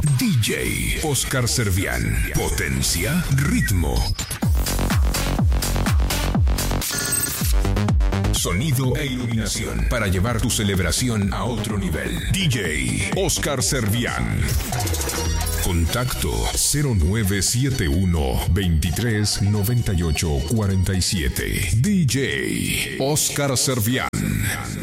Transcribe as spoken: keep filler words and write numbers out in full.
D J Oscar Servián. Potencia, ritmo, sonido e iluminación para llevar tu celebración a otro nivel. D J Oscar Servián. Contacto cero nueve siete uno, veintitrés, noventa y ocho, cuarenta y siete. D J Oscar Servián.